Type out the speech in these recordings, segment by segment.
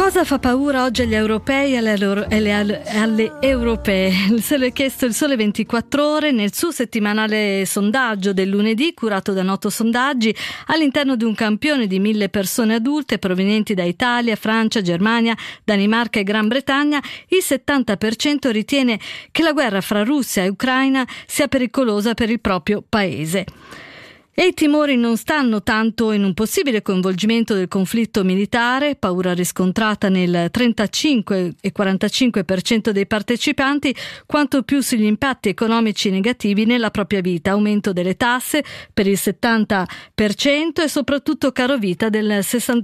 Cosa fa paura oggi agli europei e alle europee? Se l'è chiesto il Sole 24 Ore nel suo settimanale sondaggio del lunedì, curato da Noto Sondaggi, all'interno di un campione di 1.000 persone adulte provenienti da Italia, Francia, Germania, Danimarca e Gran Bretagna. Il 70% ritiene che la guerra fra Russia e Ucraina sia pericolosa per il proprio paese. E i timori non stanno tanto in un possibile coinvolgimento del conflitto militare, paura riscontrata nel 35 e 45% dei partecipanti, quanto più sugli impatti economici negativi nella propria vita, aumento delle tasse per il 70% e soprattutto caro vita del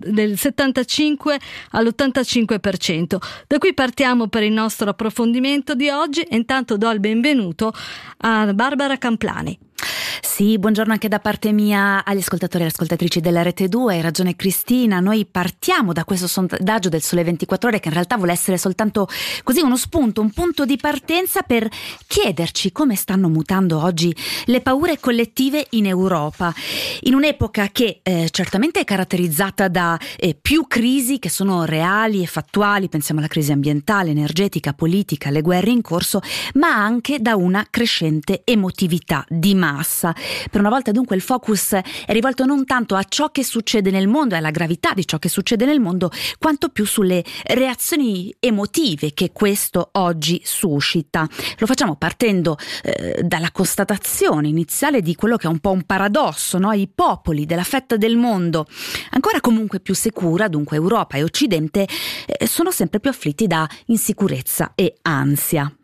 75 all'85%. Da qui partiamo per il nostro approfondimento di oggi e intanto do il benvenuto a Barbara Camplani. Sì, buongiorno anche da parte mia agli ascoltatori e alle ascoltatrici della Rete 2. Hai ragione Cristina, noi partiamo da questo sondaggio del Sole 24 Ore che in realtà vuole essere soltanto così uno spunto, un punto di partenza per chiederci come stanno mutando oggi le paure collettive in Europa, in un'epoca che certamente è caratterizzata da più crisi che sono reali e fattuali, pensiamo alla crisi ambientale, energetica, politica, alle guerre in corso, ma anche da una crescente emotività di massa. Per una volta dunque il focus è rivolto non tanto a ciò che succede nel mondo e alla gravità di ciò che succede nel mondo, quanto più sulle reazioni emotive che questo oggi suscita. Lo facciamo partendo dalla constatazione iniziale di quello che è un po' un paradosso, no? I popoli della fetta del mondo ancora comunque più sicura, dunque Europa e Occidente, sono sempre più afflitti da insicurezza e ansia.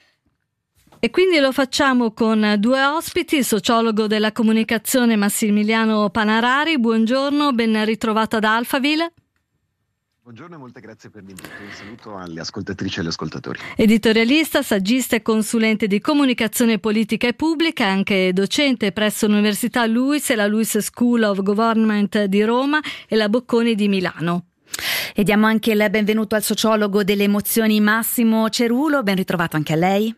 E quindi lo facciamo con due ospiti, il sociologo della comunicazione Massimiliano Panarari. Buongiorno, ben ritrovato ad Alphaville. Buongiorno e molte grazie per l'invito. Un saluto alle ascoltatrici e agli ascoltatori. Editorialista, saggista e consulente di comunicazione politica e pubblica, anche docente presso l'Università LUISS e la LUISS School of Government di Roma e la Bocconi di Milano. E diamo anche il benvenuto al sociologo delle emozioni Massimo Cerulo. Ben ritrovato anche a lei.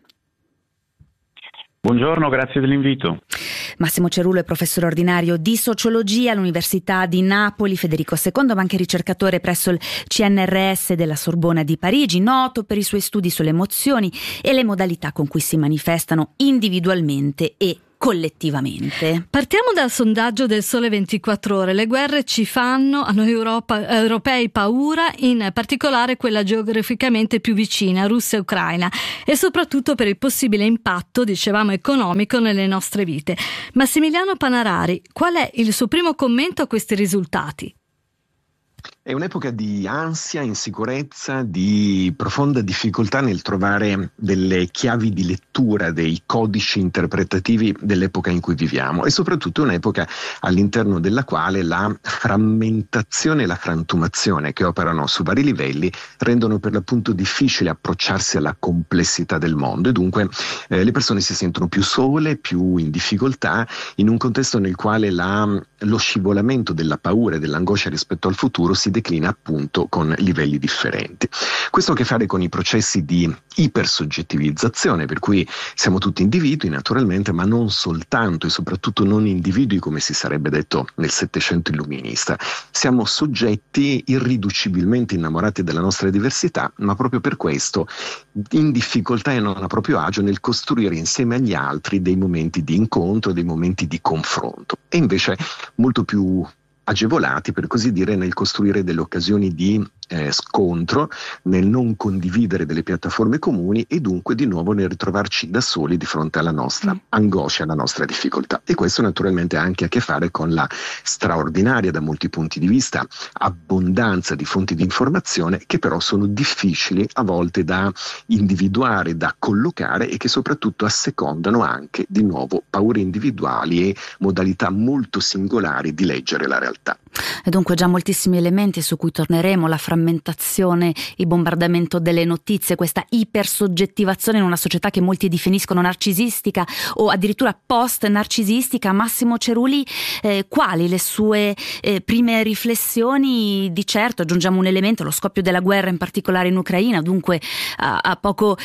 Buongiorno, grazie dell'invito. Massimo Cerulo è professore ordinario di sociologia all'Università di Napoli Federico II, ma anche ricercatore presso il CNRS della Sorbona di Parigi, noto per i suoi studi sulle emozioni e le modalità con cui si manifestano individualmente e collettivamente. Partiamo dal sondaggio del Sole 24 Ore. Le guerre ci fanno a noi europei paura, in particolare quella geograficamente più vicina, Russia e Ucraina, e soprattutto per il possibile impatto, dicevamo, economico nelle nostre vite. Massimiliano Panarari, qual è il suo primo commento a questi risultati? È un'epoca di ansia, insicurezza, di profonda difficoltà nel trovare delle chiavi di lettura, dei codici interpretativi dell'epoca in cui viviamo, e soprattutto un'epoca all'interno della quale la frammentazione e la frantumazione che operano su vari livelli rendono per l'appunto difficile approcciarsi alla complessità del mondo, e dunque le persone si sentono più sole, più in difficoltà, in un contesto nel quale lo scivolamento della paura e dell'angoscia rispetto al futuro si declina appunto con livelli differenti. Questo ha a che fare con i processi di ipersoggettivizzazione, per cui siamo tutti individui naturalmente, ma non soltanto e soprattutto non individui come si sarebbe detto nel Settecento illuminista. Siamo soggetti irriducibilmente innamorati della nostra diversità, ma proprio per questo in difficoltà e non a proprio agio nel costruire insieme agli altri dei momenti di incontro, dei momenti di confronto, e invece molto più agevolati, per così dire, nel costruire delle occasioni di scontro, nel non condividere delle piattaforme comuni e dunque di nuovo nel ritrovarci da soli di fronte alla nostra angoscia, alla nostra difficoltà. E questo naturalmente ha anche a che fare con la straordinaria, da molti punti di vista, abbondanza di fonti di informazione che però sono difficili a volte da individuare, da collocare, e che soprattutto assecondano anche di nuovo paure individuali e modalità molto singolari di leggere la realtà. E dunque già moltissimi elementi su cui torneremo: la frammentazione, il bombardamento delle notizie, questa ipersoggettivazione in una società che molti definiscono narcisistica o addirittura post-narcisistica. Massimo Ceruli, quali le sue prime riflessioni? Di certo aggiungiamo un elemento: lo scoppio della guerra, in particolare in Ucraina, dunque a poco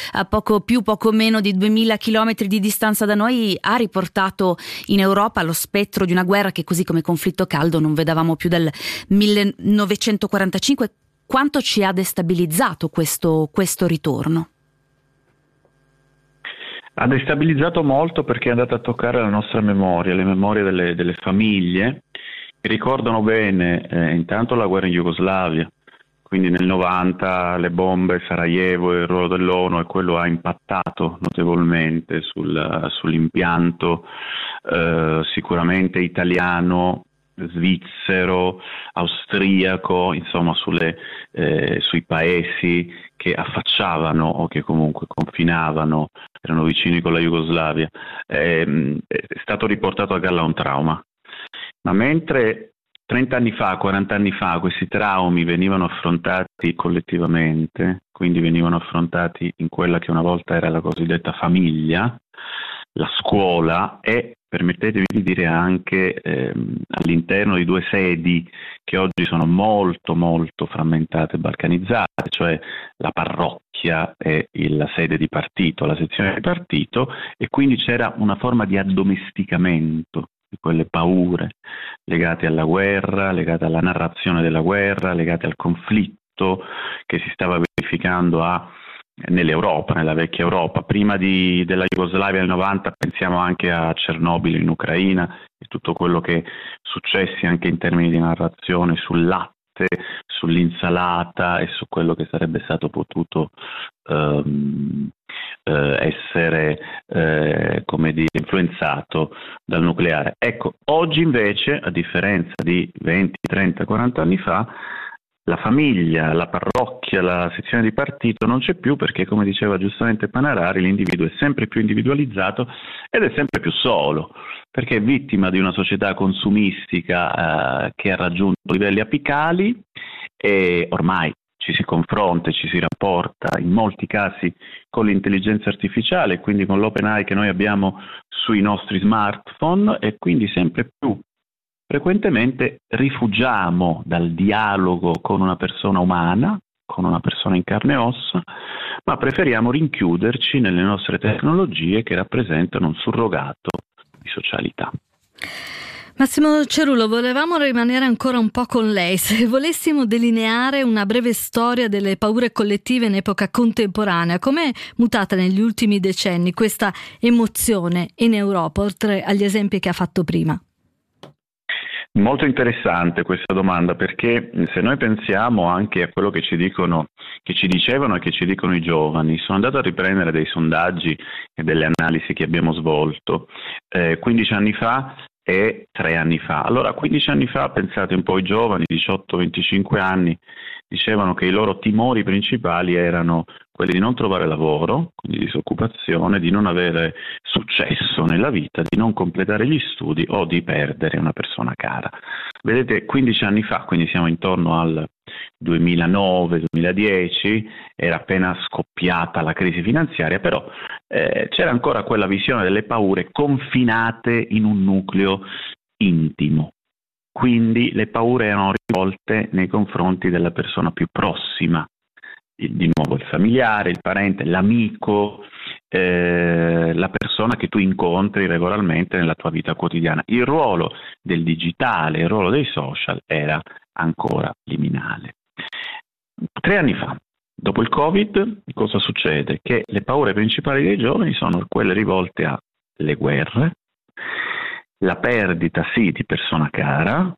meno di 2000 chilometri di distanza da noi, ha riportato in Europa lo spettro di una guerra che, così come conflitto caldo, non vedevamo più dal 1945. quanto ci ha destabilizzato questo ritorno? Ha destabilizzato molto perché è andata a toccare la nostra memoria, le memorie delle famiglie che ricordano bene intanto la guerra in Jugoslavia, quindi nel 90 le bombe, Sarajevo, il ruolo dell'ONU, e quello ha impattato notevolmente sull'impianto sicuramente italiano, svizzero, austriaco, insomma sui paesi che affacciavano o che comunque confinavano, erano vicini con la Jugoslavia. È stato riportato a galla un trauma, ma mentre 30 anni fa, 40 anni fa questi traumi venivano affrontati collettivamente, quindi venivano affrontati in quella che una volta era la cosiddetta famiglia, la scuola, e permettetemi di dire anche all'interno di due sedi che oggi sono molto molto frammentate e balcanizzate, cioè la parrocchia e la sede di partito, la sezione di partito, e quindi c'era una forma di addomesticamento di quelle paure legate alla guerra, legate alla narrazione della guerra, legate al conflitto che si stava verificando nell'Europa, nella vecchia Europa. Prima della Jugoslavia nel 90 pensiamo anche a Chernobyl in Ucraina e tutto quello che successi anche in termini di narrazione sul latte, sull'insalata e su quello che sarebbe stato potuto essere come dire, influenzato dal nucleare. Ecco, oggi invece, a differenza di 20, 30, 40 anni fa, la famiglia, la parrocchia, la sezione di partito non c'è più, perché, come diceva giustamente Panarari, l'individuo è sempre più individualizzato ed è sempre più solo, perché è vittima di una società consumistica che ha raggiunto livelli apicali, e ormai ci si confronta e ci si rapporta in molti casi con l'intelligenza artificiale, quindi con l'OpenAI che noi abbiamo sui nostri smartphone, e quindi sempre più frequentemente rifugiamo dal dialogo con una persona umana, con una persona in carne e ossa, ma preferiamo rinchiuderci nelle nostre tecnologie che rappresentano un surrogato di socialità. Massimo Cerullo, volevamo rimanere ancora un po' con lei. Se volessimo delineare una breve storia delle paure collettive in epoca contemporanea, com'è mutata negli ultimi decenni questa emozione in Europa, oltre agli esempi che ha fatto prima? Molto interessante questa domanda, perché se noi pensiamo anche a quello che ci dicevano e che ci dicono i giovani, sono andato a riprendere dei sondaggi e delle analisi che abbiamo svolto 15 anni fa e 3 anni fa. Allora, 15 anni fa, pensate un po', i giovani, 18-25 anni, dicevano che i loro timori principali erano quelli di non trovare lavoro, quindi disoccupazione, di non avere successo nella vita, di non completare gli studi o di perdere una persona cara. Vedete, 15 anni fa, quindi siamo intorno al 2009-2010, era appena scoppiata la crisi finanziaria, però c'era ancora quella visione delle paure confinate in un nucleo intimo. Quindi le paure erano rivolte nei confronti della persona più prossima, di nuovo il familiare, il parente, l'amico, la persona che tu incontri regolarmente nella tua vita quotidiana. Il ruolo del digitale, il ruolo dei social era ancora liminale. 3 anni fa, dopo il Covid, cosa succede? Che le paure principali dei giovani sono quelle rivolte alle guerre, la perdita sì di persona cara,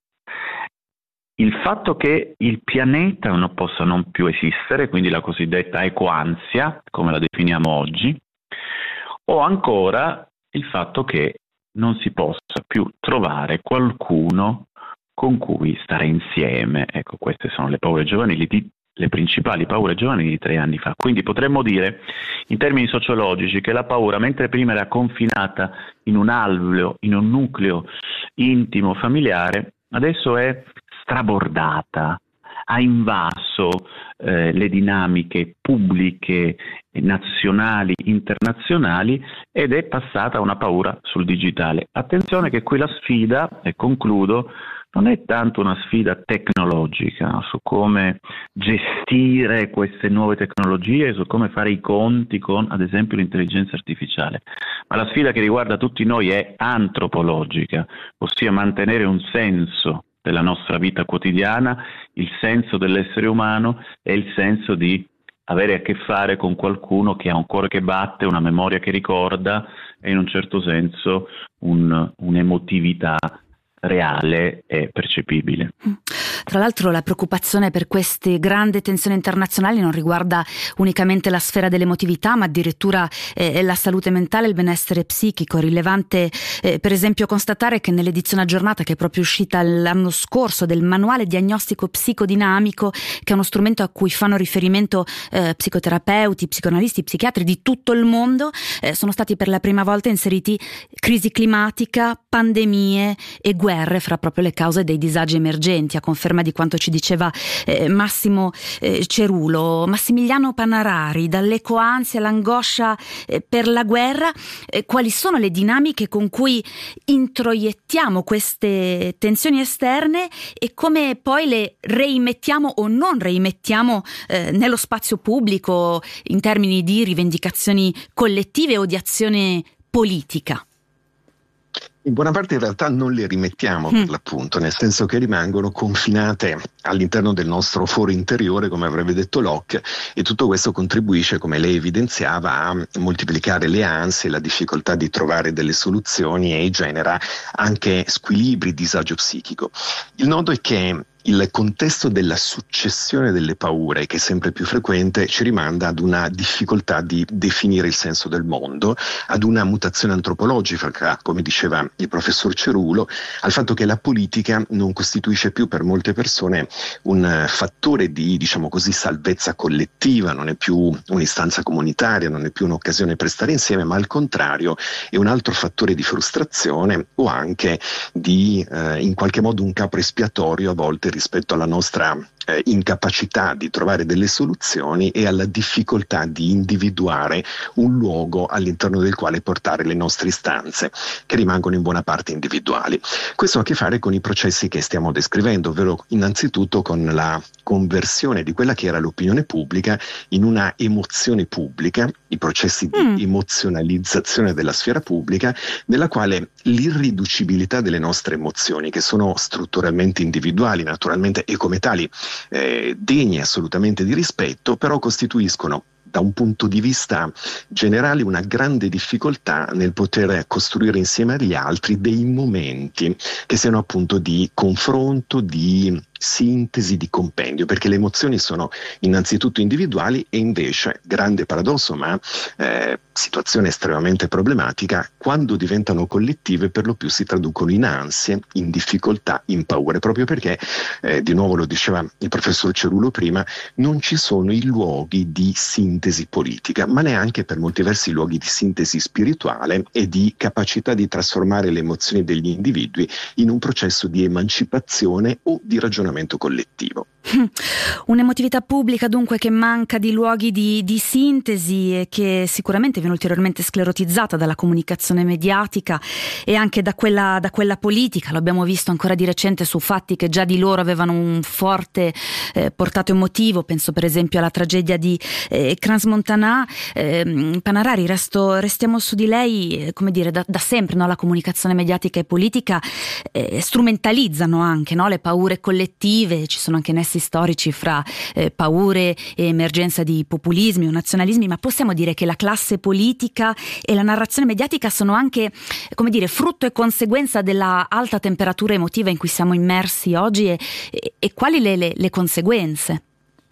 il fatto che il pianeta non possa non più esistere, quindi la cosiddetta ecoansia, come la definiamo oggi, o ancora il fatto che non si possa più trovare qualcuno con cui stare insieme. Ecco, queste sono le paure giovanili, le principali paure giovanili di 3 anni fa. Quindi potremmo dire, in termini sociologici, che la paura, mentre prima era confinata in un alveo, in un nucleo intimo, familiare, adesso è strabordata, ha invaso le dinamiche pubbliche, nazionali, internazionali, ed è passata una paura sul digitale. Attenzione che qui la sfida, e concludo, non è tanto una sfida tecnologica su come gestire queste nuove tecnologie, su come fare i conti con, ad esempio, l'intelligenza artificiale, ma la sfida che riguarda tutti noi è antropologica, ossia mantenere un senso della nostra vita quotidiana, il senso dell'essere umano è il senso di avere a che fare con qualcuno che ha un cuore che batte, una memoria che ricorda e in un certo senso un'emotività reale e percepibile. Tra l'altro la preoccupazione per queste grandi tensioni internazionali non riguarda unicamente la sfera dell'emotività, ma addirittura la salute mentale e il benessere psichico. È rilevante per esempio constatare che nell'edizione aggiornata che è proprio uscita l'anno scorso del manuale diagnostico psicodinamico, che è uno strumento a cui fanno riferimento psicoterapeuti, psicoanalisti, psichiatri di tutto il mondo, sono stati per la prima volta inseriti crisi climatica, pandemie e guerre fra proprio le cause dei disagi emergenti, a conferma di quanto ci diceva Massimo Cerulo. Massimiliano Panarari, dall'ecoansia all'angoscia per la guerra, quali sono le dinamiche con cui introiettiamo queste tensioni esterne e come poi le reimettiamo o non reimettiamo nello spazio pubblico in termini di rivendicazioni collettive o di azione politica? In buona parte in realtà non le rimettiamo per l'appunto, nel senso che rimangono confinate all'interno del nostro foro interiore, come avrebbe detto Locke, e tutto questo contribuisce, come lei evidenziava, a moltiplicare le ansie, la difficoltà di trovare delle soluzioni e genera anche squilibri, disagio psichico. Il nodo è che il contesto della successione delle paure, che è sempre più frequente, ci rimanda ad una difficoltà di definire il senso del mondo, ad una mutazione antropologica, come diceva il professor Cerulo, al fatto che la politica non costituisce più per molte persone un fattore di, diciamo così, salvezza collettiva, non è più un'istanza comunitaria, non è più un'occasione per stare insieme, ma al contrario è un altro fattore di frustrazione o anche di in qualche modo un capro espiatorio a volte rispetto alla nostra incapacità di trovare delle soluzioni e alla difficoltà di individuare un luogo all'interno del quale portare le nostre istanze, che rimangono in buona parte individuali. Questo ha a che fare con i processi che stiamo descrivendo, ovvero innanzitutto con la conversione di quella che era l'opinione pubblica in una emozione pubblica, i processi di emozionalizzazione della sfera pubblica, nella quale l'irriducibilità delle nostre emozioni, che sono strutturalmente individuali naturalmente e come tali degne assolutamente di rispetto, però costituiscono da un punto di vista generale una grande difficoltà nel poter costruire insieme agli altri dei momenti che siano appunto di confronto, di sintesi, di compendio, perché le emozioni sono innanzitutto individuali e invece, grande paradosso ma situazione estremamente problematica, quando diventano collettive per lo più si traducono in ansie, in difficoltà, in paure, proprio perché, di nuovo lo diceva il professor Cerulo prima, non ci sono i luoghi di sintesi politica, ma neanche per molti versi i luoghi di sintesi spirituale e di capacità di trasformare le emozioni degli individui in un processo di emancipazione o di ragionamento collettivo. Un'emotività pubblica dunque che manca di luoghi di sintesi e che sicuramente viene ulteriormente sclerotizzata dalla comunicazione mediatica e anche da quella politica. Lo abbiamo visto ancora di recente su fatti che già di loro avevano un forte portato emotivo, penso per esempio alla tragedia di Crans-Montana. Panarari, restiamo su di lei, come dire, da sempre, no? La comunicazione mediatica e politica strumentalizzano anche, no? Le paure collettive, ci sono anche nessi storici fra paure e emergenza di populismi o nazionalismi, ma possiamo dire che la classe politica e la narrazione mediatica sono anche, come dire, frutto e conseguenza della alta temperatura emotiva in cui siamo immersi oggi e quali le conseguenze?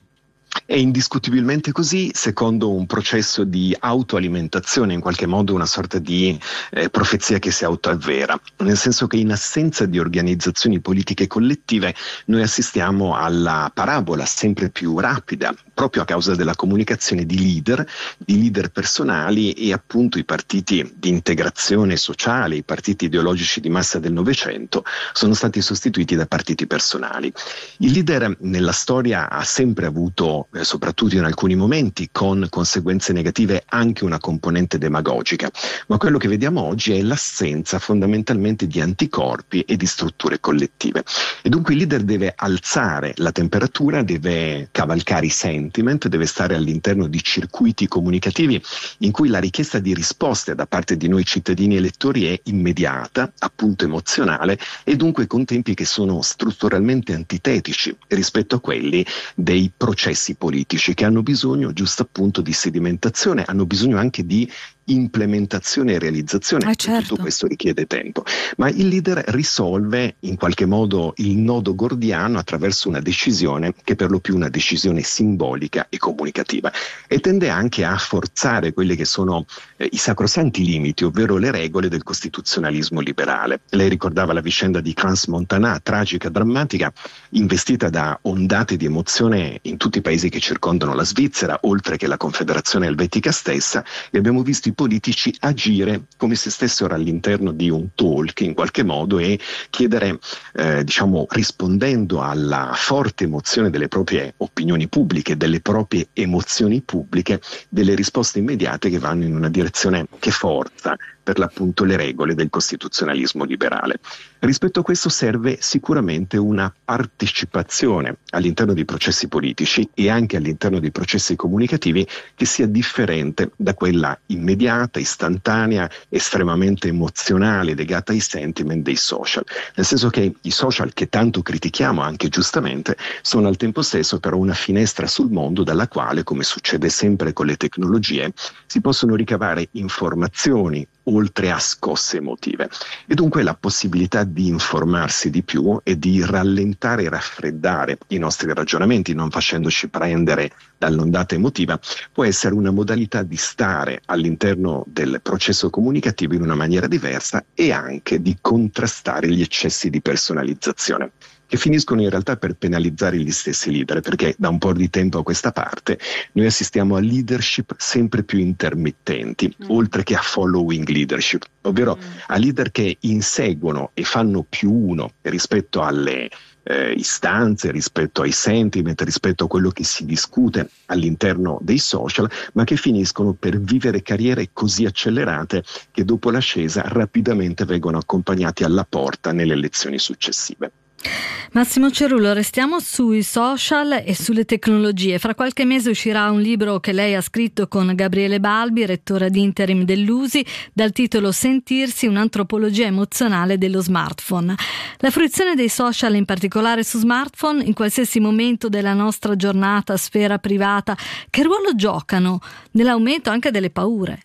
È indiscutibilmente così, secondo un processo di autoalimentazione, in qualche modo una sorta di profezia che si autoavvera, nel senso che in assenza di organizzazioni politiche collettive noi assistiamo alla parabola sempre più rapida, proprio a causa della comunicazione di leader personali e appunto i partiti di integrazione sociale, i partiti ideologici di massa del Novecento sono stati sostituiti da partiti personali. Il leader nella storia ha sempre avuto visto, soprattutto in alcuni momenti, con conseguenze negative, anche una componente demagogica, ma quello che vediamo oggi è l'assenza fondamentalmente di anticorpi e di strutture collettive. E dunque il leader deve alzare la temperatura, deve cavalcare i sentiment, deve stare all'interno di circuiti comunicativi in cui la richiesta di risposte da parte di noi cittadini elettori è immediata, appunto emozionale, e dunque con tempi che sono strutturalmente antitetici rispetto a quelli dei processi politici, che hanno bisogno giusto appunto di sedimentazione, hanno bisogno anche di implementazione e realizzazione. Certo. Tutto questo richiede tempo, ma il leader risolve in qualche modo il nodo gordiano attraverso una decisione che è per lo più una decisione simbolica e comunicativa, e tende anche a forzare quelli che sono i sacrosanti limiti, ovvero le regole del costituzionalismo liberale. Lei ricordava la vicenda di Crans-Montana, tragica, drammatica, investita da ondate di emozione in tutti i paesi che circondano la Svizzera, oltre che la Confederazione Elvetica stessa, e abbiamo visto i politici agire come se stessero all'interno di un talk in qualche modo e chiedere, rispondendo alla forte emozione delle proprie opinioni pubbliche, delle proprie emozioni pubbliche, delle risposte immediate che vanno in una direzione che forza per l'appunto le regole del costituzionalismo liberale. Rispetto a questo serve sicuramente una partecipazione all'interno dei processi politici e anche all'interno dei processi comunicativi che sia differente da quella immediata, istantanea, estremamente emozionale, legata ai sentiment dei social. Nel senso che i social, che tanto critichiamo anche giustamente, sono al tempo stesso però una finestra sul mondo dalla quale, come succede sempre con le tecnologie, si possono ricavare informazioni oltre a scosse emotive, e dunque la possibilità di informarsi di più e di rallentare e raffreddare i nostri ragionamenti, non facendoci prendere dall'ondata emotiva, può essere una modalità di stare all'interno del processo comunicativo in una maniera diversa e anche di contrastare gli eccessi di personalizzazione, che finiscono in realtà per penalizzare gli stessi leader, perché da un po' di tempo a questa parte noi assistiamo a leadership sempre più intermittenti, oltre che a following leadership, ovvero a leader che inseguono e fanno più uno rispetto alle istanze, rispetto ai sentiment, rispetto a quello che si discute all'interno dei social, ma che finiscono per vivere carriere così accelerate che dopo l'ascesa rapidamente vengono accompagnati alla porta nelle elezioni successive. Massimo Cerullo, restiamo sui social e sulle tecnologie. Fra qualche mese uscirà un libro che lei ha scritto con Gabriele Balbi, rettore ad interim dell'USI, dal titolo Sentirsi, un'antropologia emozionale dello smartphone. La fruizione dei social, in particolare su smartphone, in qualsiasi momento della nostra giornata, sfera privata, che ruolo giocano nell'aumento anche delle paure?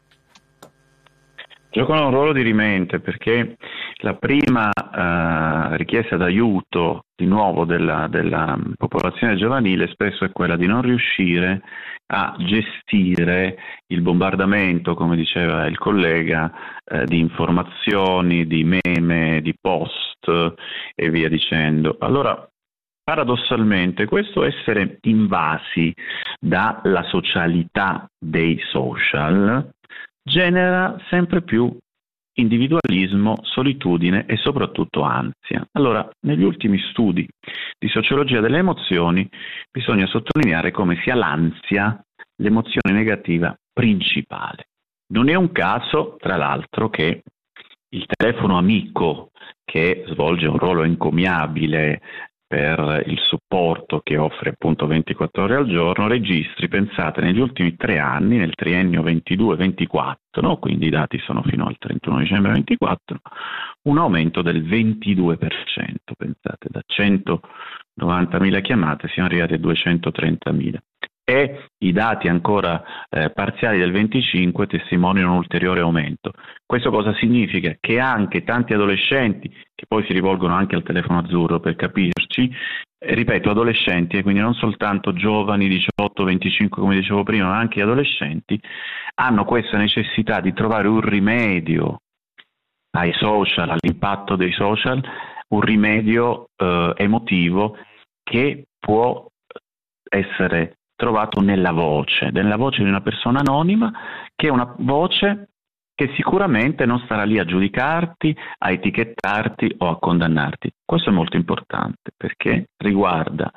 Giocano un ruolo dirimente, perché la prima richiesta d'aiuto di nuovo della popolazione giovanile spesso è quella di non riuscire a gestire il bombardamento, come diceva il collega, di informazioni, di meme, di post e via dicendo. Allora, paradossalmente, questo essere invasi dalla socialità dei social genera sempre più individualismo, solitudine e soprattutto ansia. Allora, negli ultimi studi di sociologia delle emozioni bisogna sottolineare come sia l'ansia l'emozione negativa principale. Non è un caso, tra l'altro, che il telefono amico, che svolge un ruolo encomiabile per il supporto che offre appunto 24 ore al giorno, registri, pensate, negli ultimi 3 anni, nel triennio 22-24, no? Quindi i dati sono fino al 31 dicembre 24, un aumento del 22%, pensate, da 190.000 chiamate siamo arrivati a 230.000. E i dati ancora parziali del 25 testimoniano un ulteriore aumento. Questo cosa significa? Che anche tanti adolescenti, che poi si rivolgono anche al telefono azzurro per capirci, ripeto, adolescenti, e quindi non soltanto giovani 18-25 come dicevo prima, ma anche adolescenti, hanno questa necessità di trovare un rimedio ai social, all'impatto dei social, un rimedio emotivo che può essere trovato nella voce di una persona anonima, che è una voce che sicuramente non starà lì a giudicarti, a etichettarti o a condannarti. Questo è molto importante perché riguarda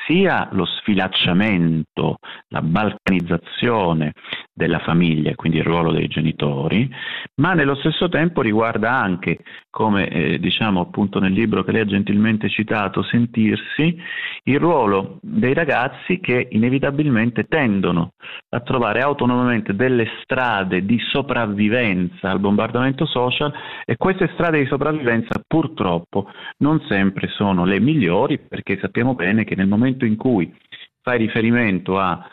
sia lo sfilacciamento, la balcanizzazione della famiglia, quindi il ruolo dei genitori, ma nello stesso tempo riguarda anche, come diciamo appunto nel libro che lei ha gentilmente citato, sentirsi, il ruolo dei ragazzi che inevitabilmente tendono a trovare autonomamente delle strade di sopravvivenza al bombardamento social, e queste strade di sopravvivenza purtroppo non sempre sono le migliori, perché sappiamo bene che nel momento in cui fai riferimento a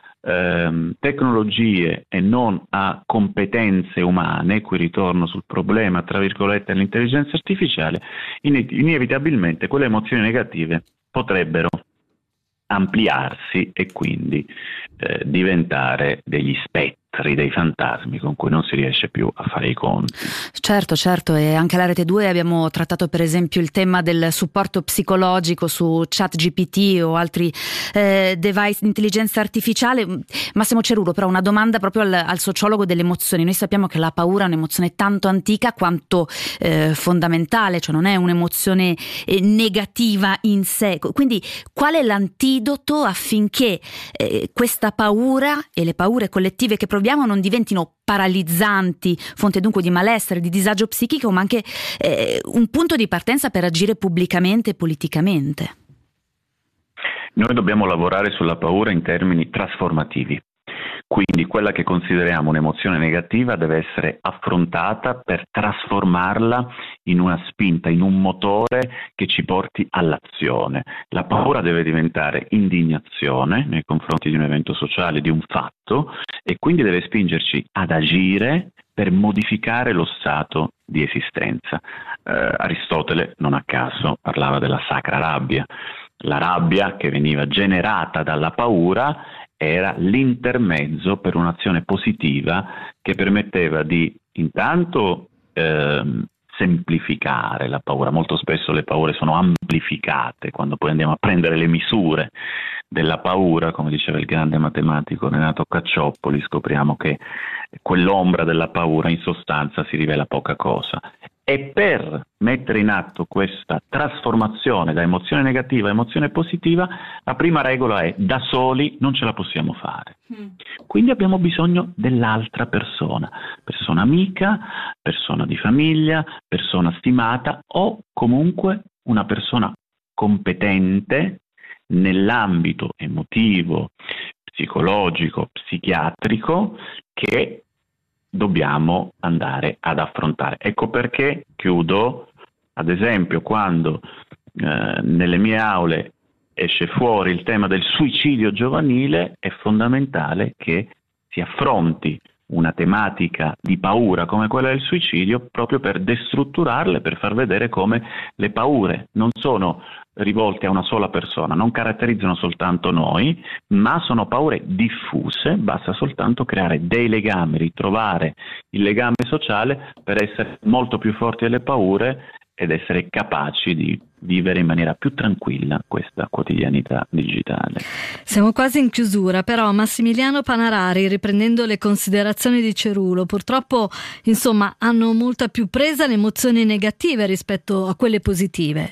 tecnologie e non a competenze umane, qui ritorno sul problema tra virgolette dell'intelligenza artificiale, inevitabilmente quelle emozioni negative potrebbero ampliarsi e quindi diventare degli spettri, dei fantasmi con cui non si riesce più a fare i conti. Certo, e anche alla Rete 2 abbiamo trattato per esempio il tema del supporto psicologico su ChatGPT o altri device di intelligenza artificiale. Massimo Cerulo, però una domanda proprio al sociologo delle emozioni. Noi sappiamo che la paura è un'emozione tanto antica quanto fondamentale, cioè non è un'emozione negativa in sé, quindi qual è l'antidoto affinché questa paura e le paure collettive che proviamo non diventino paralizzanti, fonte dunque di malessere, di disagio psichico, ma anche un punto di partenza per agire pubblicamente e politicamente? Noi dobbiamo lavorare sulla paura in termini trasformativi. Quindi quella che consideriamo un'emozione negativa deve essere affrontata per trasformarla in una spinta, in un motore che ci porti all'azione. La paura deve diventare indignazione nei confronti di un evento sociale, di un fatto, e quindi deve spingerci ad agire per modificare lo stato di esistenza. Aristotele, non a caso, parlava della sacra rabbia. La rabbia che veniva generata dalla paura era l'intermezzo per un'azione positiva che permetteva di intanto semplificare la paura. Molto spesso le paure sono amplificate quando poi andiamo a prendere le misure della paura, come diceva il grande matematico Renato Cacciopoli, scopriamo che quell'ombra della paura in sostanza si rivela poca cosa. E per mettere in atto questa trasformazione da emozione negativa a emozione positiva, la prima regola è: da soli non ce la possiamo fare. Quindi abbiamo bisogno dell'altra persona amica, persona di famiglia, persona stimata o comunque una persona competente nell'ambito emotivo, psicologico, psichiatrico che dobbiamo andare ad affrontare. Ecco perché, chiudo, ad esempio quando nelle mie aule esce fuori il tema del suicidio giovanile, è fondamentale che si affronti una tematica di paura come quella del suicidio proprio per destrutturarle, per far vedere come le paure non sono rivolte a una sola persona, non caratterizzano soltanto noi, ma sono paure diffuse, basta soltanto creare dei legami, ritrovare il legame sociale per essere molto più forti delle paure ed essere capaci di vivere in maniera più tranquilla questa quotidianità digitale. Siamo quasi in chiusura, però Massimiliano Panarari, riprendendo le considerazioni di Cerulo, purtroppo insomma hanno molta più presa le emozioni negative rispetto a quelle positive.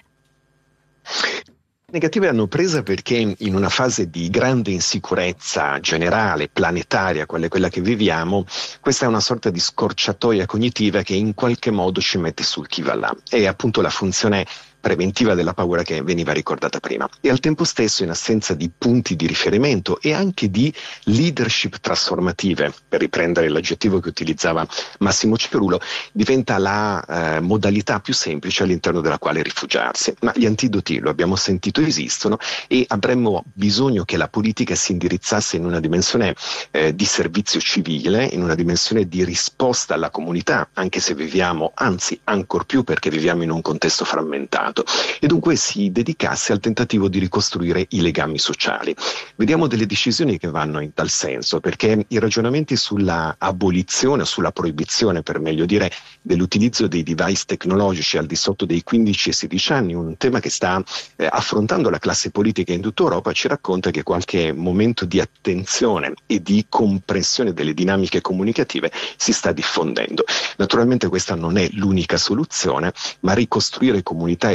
Negative hanno presa perché in una fase di grande insicurezza generale, planetaria, quale quella che viviamo, questa è una sorta di scorciatoia cognitiva che in qualche modo ci mette sul chi va là. È appunto la funzione preventiva della paura che veniva ricordata prima, e al tempo stesso, in assenza di punti di riferimento e anche di leadership trasformative, per riprendere l'aggettivo che utilizzava Massimo Cerulo, diventa la modalità più semplice all'interno della quale rifugiarsi. Ma gli antidoti, lo abbiamo sentito, esistono, e avremmo bisogno che la politica si indirizzasse in una dimensione di servizio civile, in una dimensione di risposta alla comunità, anche se viviamo, anzi ancor più perché viviamo in un contesto frammentato, e dunque si dedicasse al tentativo di ricostruire i legami sociali. Vediamo delle decisioni che vanno in tal senso, perché i ragionamenti sulla abolizione o sulla proibizione, per meglio dire, dell'utilizzo dei device tecnologici al di sotto dei 15 e 16 anni, un tema che sta affrontando la classe politica in tutta Europa, ci racconta che qualche momento di attenzione e di comprensione delle dinamiche comunicative si sta diffondendo. Naturalmente questa non è l'unica soluzione, ma ricostruire comunità e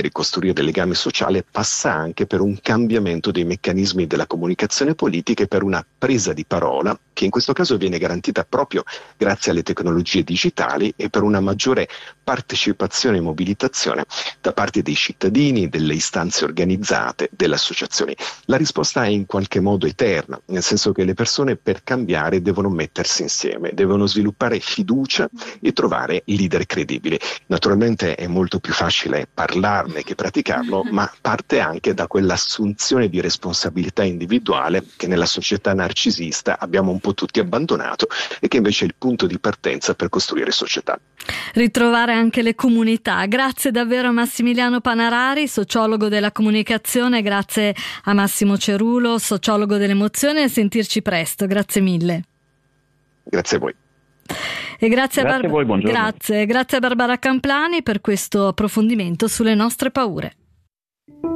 ricostruire il legame sociale passa anche per un cambiamento dei meccanismi della comunicazione politica e per una presa di parola che in questo caso viene garantita proprio grazie alle tecnologie digitali e per una maggiore partecipazione e mobilitazione da parte dei cittadini, delle istanze organizzate, delle associazioni. La risposta è in qualche modo eterna, nel senso che le persone per cambiare devono mettersi insieme, devono sviluppare fiducia e trovare leader credibili. Naturalmente è molto più facile parlarne che praticarlo, ma parte anche da quell'assunzione di responsabilità individuale che nella società narcisista abbiamo un po' tutti abbandonato e che invece è il punto di partenza per costruire società. Ritrovare anche le comunità. Grazie davvero a Massimiliano Panarari, sociologo della comunicazione, grazie a Massimo Cerulo, sociologo dell'emozione, e sentirci presto. Grazie mille. Grazie a voi. E grazie a voi, buongiorno. Grazie a Barbara Camplani per questo approfondimento sulle nostre paure.